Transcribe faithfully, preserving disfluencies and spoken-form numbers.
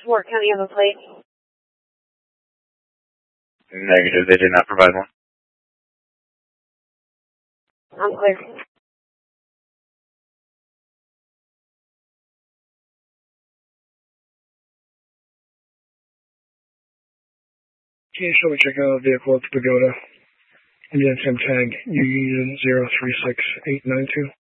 Fort County have a plate? Negative, they did not provide one. I'm clear. Can you show me check out a vehicle at the Pagoda? Indian Sim Tag, U Union zero three six eight nine two.